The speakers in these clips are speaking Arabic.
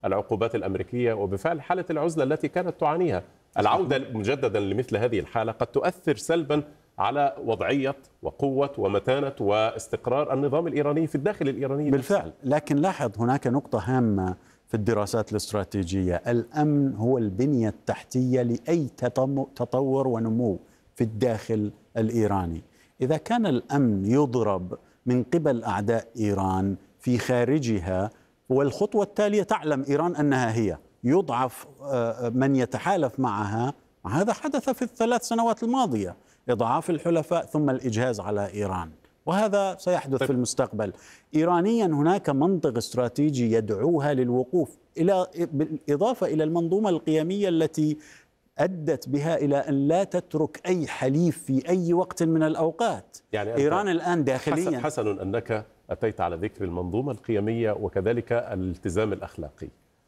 العقوبات الأمريكية وبفعل حالة العزلة التي كانت تعانيها. العودة مجددا لمثل هذه الحالة قد تؤثر سلبا على وضعية وقوة ومتانة واستقرار النظام الإيراني في الداخل الإيراني بالفعل. لكن لاحظ هناك نقطة هامة في الدراسات الاستراتيجية: الأمن هو البنية التحتية لأي تطور ونمو في الداخل الإيراني. إذا كان الأمن يضرب من قبل أعداء إيران في خارجها، والخطوة التالية تعلم إيران أنها هي يضعف من يتحالف معها. هذا حدث في الثلاث سنوات الماضية: إضعاف الحلفاء ثم الإجهاز على إيران، وهذا سيحدث في المستقبل. إيرانيا هناك منطق استراتيجي يدعوها للوقوف، بالإضافة إلى المنظومة القيمية التي أدت بها إلى أن لا تترك أي حليف في أي وقت من الأوقات. يعني إيران الآن داخليا حسن أنك أتيت على ذكر المنظومة القيمية وكذلك الالتزام الأخلاقي.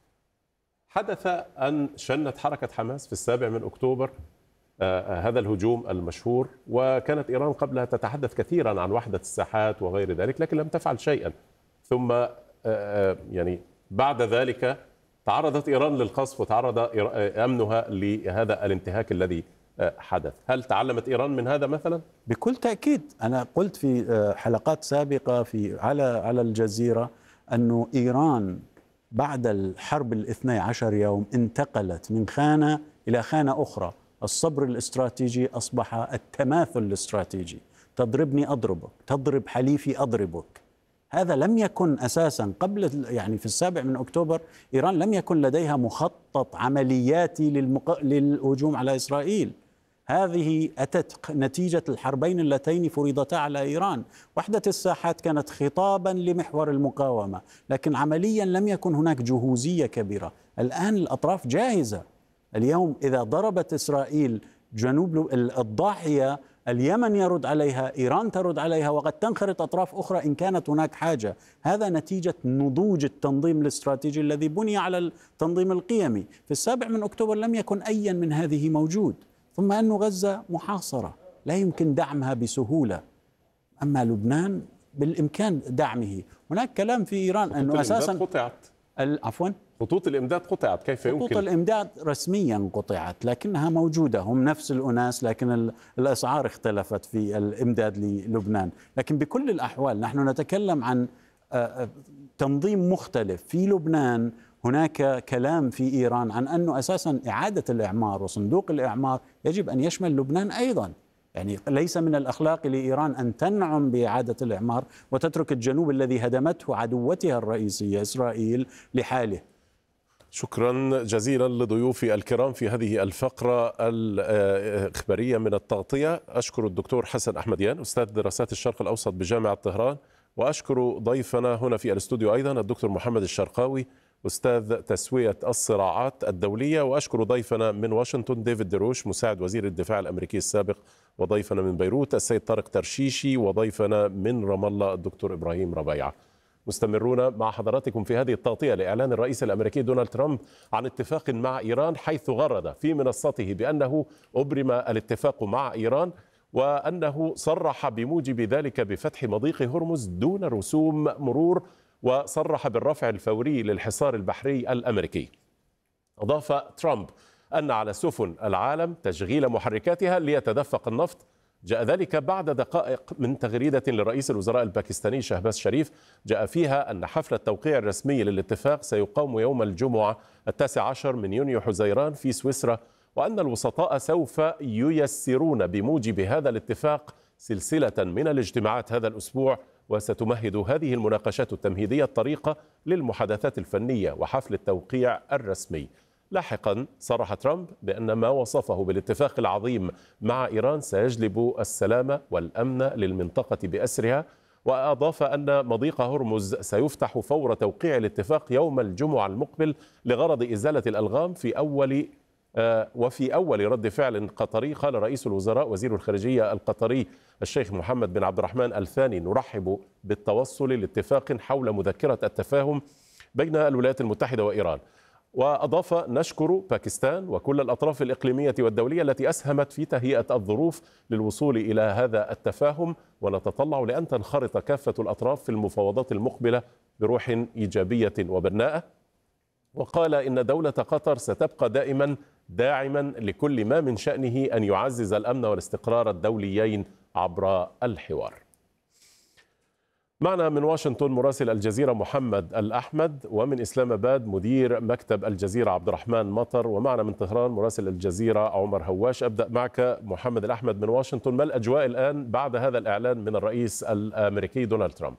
حدث أن شنت حركة حماس في 7 أكتوبر هذا الهجوم المشهور، وكانت إيران قبلها تتحدث كثيرا عن وحدة الساحات وغير ذلك، لكن لم تفعل شيئا. ثم يعني بعد ذلك تعرضت إيران للقصف وتعرض أمنها لهذا الانتهاك الذي حدث. هل تعلمت إيران من هذا مثلا؟ بكل تأكيد. أنا قلت في حلقات سابقة على الجزيرة أنه إيران بعد الحرب 12 يوم انتقلت من خانة إلى خانة أخرى. الصبر الاستراتيجي أصبح التماثل الاستراتيجي: تضربني أضربك، تضرب حليفي أضربك. هذا لم يكن أساسا قبل، يعني في 7 أكتوبر إيران لم يكن لديها مخطط عملياتي للهجوم على إسرائيل. هذه أتت نتيجة الحربين اللتين فرضتا على إيران. وحدة الساحات كانت خطابا لمحور المقاومة، لكن عمليا لم يكن هناك جهوزية كبيرة. الآن الأطراف جاهزة. اليوم إذا ضربت إسرائيل جنوب الضاحية، اليمن يرد عليها، إيران ترد عليها، وقد تنخرط أطراف أخرى إن كانت هناك حاجة. هذا نتيجة نضوج التنظيم الاستراتيجي الذي بني على التنظيم القيمي. في 7 أكتوبر لم يكن أي من هذه موجود. ثم أن غزة محاصرة لا يمكن دعمها بسهولة، أما لبنان بالإمكان دعمه. هناك كلام في إيران أنه أساسا خطوط الإمداد قطعت. كيف يمكن؟ خطوط الإمداد رسميا قطعت، لكنها موجودة، هم نفس الأناس، لكن الأسعار اختلفت في الإمداد للبنان. لكن بكل الأحوال نحن نتكلم عن تنظيم مختلف في لبنان. هناك كلام في إيران عن أنه أساسا إعادة الإعمار وصندوق الإعمار يجب أن يشمل لبنان أيضا. يعني ليس من الأخلاق لإيران أن تنعم بإعادة الإعمار وتترك الجنوب الذي هدمته عدوتها الرئيسية إسرائيل لحاله. شكرا جزيلا لضيوفي الكرام في هذه الفقرة الإخبارية من التغطية. أشكر الدكتور حسن أحمديان أستاذ دراسات الشرق الأوسط بجامعة طهران، وأشكر ضيفنا هنا في الاستوديو أيضا الدكتور محمد الشرقاوي أستاذ تسوية الصراعات الدولية، وأشكر ضيفنا من واشنطن ديفيد دروش مساعد وزير الدفاع الأمريكي السابق، وضيفنا من بيروت السيد طارق ترشيشي، وضيفنا من رام الله الدكتور إبراهيم ربيعة. مستمرون مع حضراتكم في هذه التغطية لإعلان الرئيس الأمريكي دونالد ترامب عن اتفاق مع إيران، حيث غرد في منصته بأنه أبرم الاتفاق مع إيران، وأنه صرح بموجب ذلك بفتح مضيق هرمز دون رسوم مرور، وصرح بالرفع الفوري للحصار البحري الأمريكي. أضاف ترامب أن على سفن العالم تشغيل محركاتها ليتدفق النفط. جاء ذلك بعد دقائق من تغريدة لرئيس الوزراء الباكستاني شهباز شريف جاء فيها أن حفل التوقيع الرسمي للاتفاق سيقام يوم الجمعة 19 من يونيو حزيران في سويسرا، وأن الوسطاء سوف ييسرون بموجب هذا الاتفاق سلسلة من الاجتماعات هذا الأسبوع، وستمهد هذه المناقشات التمهيدية الطريقة للمحادثات الفنية وحفل التوقيع الرسمي. لاحقا صرح ترامب بأن ما وصفه بالاتفاق العظيم مع إيران سيجلب السلام والأمن للمنطقة بأسرها، وأضاف أن مضيق هرمز سيفتح فور توقيع الاتفاق يوم الجمعة المقبل لغرض إزالة الألغام وفي أول رد فعل قطري. قال رئيس الوزراء وزير الخارجية القطري الشيخ محمد بن عبد الرحمن الثاني: نرحب بالتوصل لاتفاق حول مذكرة التفاهم بين الولايات المتحدة وإيران. وأضاف: نشكر باكستان وكل الأطراف الإقليمية والدولية التي أسهمت في تهيئة الظروف للوصول إلى هذا التفاهم، ونتطلع لأن تنخرط كافة الأطراف في المفاوضات المقبلة بروح إيجابية وبناءة. وقال إن دولة قطر ستبقى دائما داعما لكل ما من شأنه أن يعزز الأمن والاستقرار الدوليين عبر الحوار. معنا من واشنطن مراسل الجزيرة محمد الأحمد، ومن إسلام آباد مدير مكتب الجزيرة عبد الرحمن مطر، ومعنا من طهران مراسل الجزيرة عمر هواش. أبدأ معك محمد الأحمد من واشنطن، ما الأجواء الآن بعد هذا الإعلان من الرئيس الأمريكي دونالد ترامب؟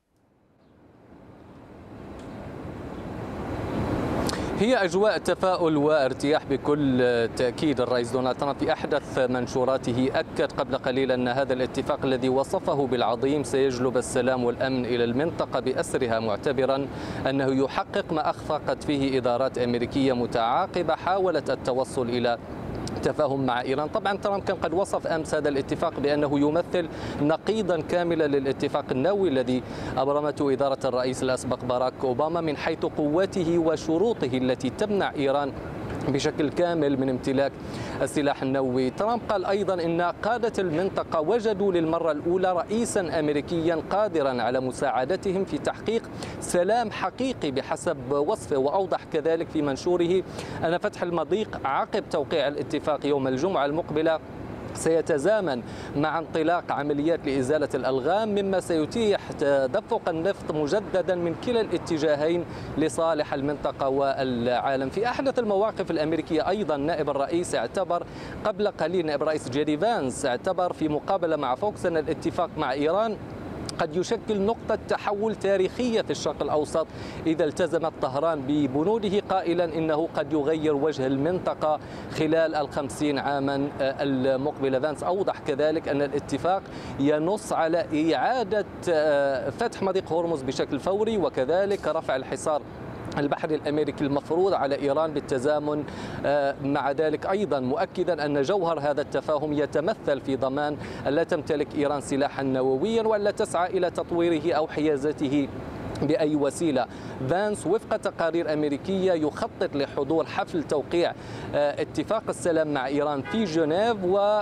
هي أجواء تفاؤل وارتياح بكل تأكيد. الرئيس دونالد ترامب في أحدث منشوراته أكد قبل قليل أن هذا الاتفاق الذي وصفه بالعظيم سيجلب السلام والأمن إلى المنطقة بأسرها، معتبرا أنه يحقق ما أخفقت فيه إدارات أمريكية متعاقبة حاولت التوصل إلى تفاهم مع إيران. طبعا ترامب كان قد وصف أمس هذا الاتفاق بأنه يمثل نقيضا كاملا للاتفاق النووي الذي أبرمته إدارة الرئيس الأسبق باراك أوباما من حيث قوته وشروطه التي تمنع إيران بشكل كامل من امتلاك السلاح النووي. ترامب قال أيضا إن قادة المنطقة وجدوا للمرة الأولى رئيسا أمريكيا قادرا على مساعدتهم في تحقيق سلام حقيقي بحسب وصفه، وأوضح كذلك في منشوره أن فتح المضيق عقب توقيع الاتفاق يوم الجمعة المقبلة سيتزامن مع انطلاق عمليات لإزالة الألغام، مما سيتيح تدفق النفط مجددا من كلا الاتجاهين لصالح المنطقة والعالم. في أحدث المواقف الأمريكية أيضا نائب الرئيس اعتبر قبل قليل، نائب الرئيس جيدي فانس اعتبر في مقابلة مع فوكس أن الاتفاق مع إيران قد يشكل نقطة تحول تاريخية في الشرق الأوسط إذا التزمت طهران ببنوده، قائلا إنه قد يغير وجه المنطقة خلال 50 عاما المقبلة. فانس أوضح كذلك أن الاتفاق ينص على إعادة فتح مضيق هرمز بشكل فوري، وكذلك رفع الحصار البحري الأمريكي المفروض على إيران بالتزامن مع ذلك، أيضا مؤكدا أن جوهر هذا التفاهم يتمثل في ضمان أن لا تمتلك إيران سلاحا نوويا ولا تسعى إلى تطويره أو حيازته بأي وسيلة. فانس وفق تقارير أمريكية يخطط لحضور حفل توقيع اتفاق السلام مع إيران في جنيف،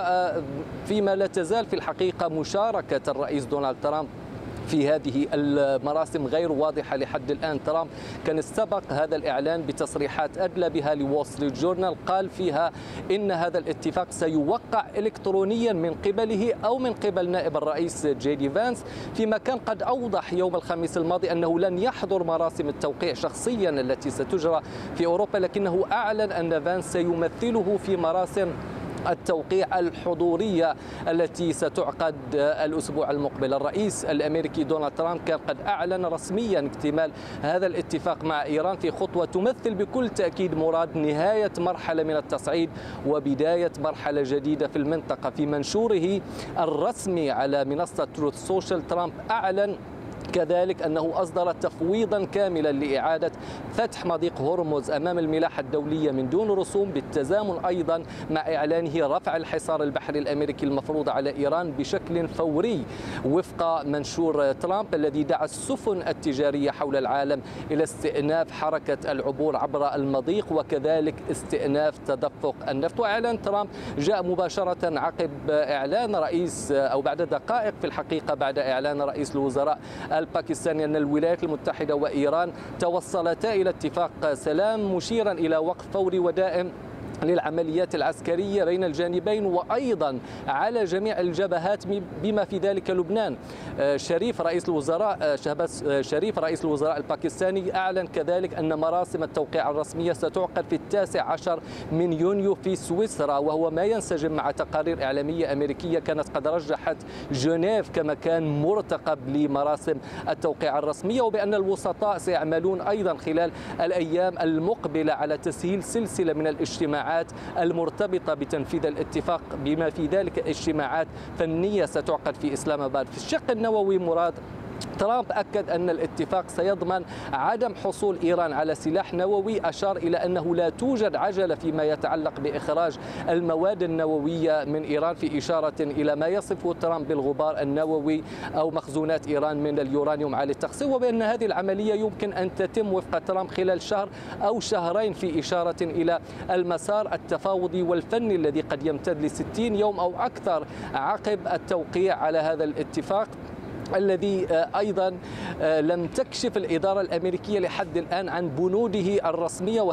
وفيما لا تزال في الحقيقة مشاركة الرئيس دونالد ترامب في هذه المراسم غير واضحة لحد الآن. ترامب كان استبق هذا الإعلان بتصريحات أدلى بها لول ستريت جورنال، قال فيها إن هذا الاتفاق سيوقع إلكترونيا من قبله أو من قبل نائب الرئيس جيدي فانس، فيما كان قد أوضح يوم الخميس الماضي أنه لن يحضر مراسم التوقيع شخصيا التي ستجرى في أوروبا، لكنه أعلن أن فانس سيمثله في مراسم التوقيع الحضورية التي ستعقد الأسبوع المقبل. الرئيس الأمريكي دونالد ترامب كان قد أعلن رسميا اكتمال هذا الاتفاق مع إيران في خطوة تمثل بكل تأكيد مراد نهاية مرحلة من التصعيد وبداية مرحلة جديدة في المنطقة. في منشوره الرسمي على منصة تروث سوشيال، ترامب أعلن كذلك أنه أصدر تفويضا كاملا لإعادة فتح مضيق هرمز أمام الملاحة الدولية من دون رسوم، بالتزامن أيضا مع إعلانه رفع الحصار البحري الأمريكي المفروض على إيران بشكل فوري، وفق منشور ترامب الذي دعا السفن التجارية حول العالم إلى استئناف حركة العبور عبر المضيق وكذلك استئناف تدفق النفط. وإعلان ترامب جاء مباشرة عقب إعلان رئيس أو بعد دقائق في الحقيقة بعد إعلان رئيس الوزراء الباكستاني أن الولايات المتحدة وإيران توصلتا إلى اتفاق سلام، مشيرا إلى وقف فوري ودائم للعمليات العسكرية بين الجانبين وأيضا على جميع الجبهات بما في ذلك لبنان. شريف رئيس الوزراء شهباز شريف رئيس الوزراء الباكستاني أعلن كذلك أن مراسم التوقيع الرسمية ستعقد في 19 من يونيو في سويسرا، وهو ما ينسجم مع تقارير إعلامية أمريكية كانت قد رجحت جنيف كمكان مرتقب لمراسم التوقيع الرسمية، وبأن الوسطاء سيعملون أيضا خلال الأيام المقبلة على تسهيل سلسلة من الاجتماعات المرتبطة بتنفيذ الاتفاق بما في ذلك اجتماعات فنية ستعقد في إسلام آباد. في الشق النووي مراد ترامب أكد أن الاتفاق سيضمن عدم حصول إيران على سلاح نووي، أشار إلى أنه لا توجد عجلة فيما يتعلق بإخراج المواد النووية من إيران، في إشارة إلى ما يصفه ترامب بالغبار النووي أو مخزونات إيران من اليورانيوم عالي التخصيب، وبأن هذه العملية يمكن أن تتم وفق ترامب خلال شهر أو شهرين، في إشارة إلى المسار التفاوضي والفني الذي قد يمتد ل60 يوم أو أكثر عقب التوقيع على هذا الاتفاق. الذي أيضا لم تكشف الإدارة الأمريكية لحد الآن عن بنوده الرسمية.